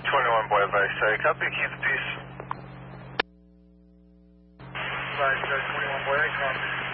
21 Boy, very sorry. Copy, keep the peace. Right, 21 Boy, I copy.